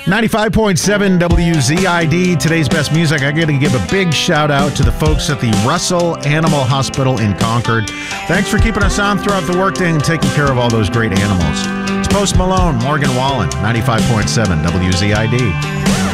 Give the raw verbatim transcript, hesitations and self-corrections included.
ninety-five point seven W Z I D, today's best music. I got to give a big shout out to the folks at the Russell Animal Hospital in Concord. Thanks for keeping us on throughout the workday and taking care of all those great animals. It's Post Malone, Morgan Wallen, ninety-five point seven W Z I D.